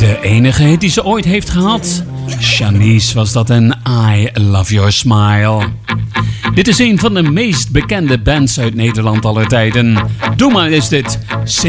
De enige hit die ze ooit heeft gehad. Shanice was dat en I Love Your Smile. Dit is een van de meest bekende bands uit Nederland aller tijden. Doe maar is dit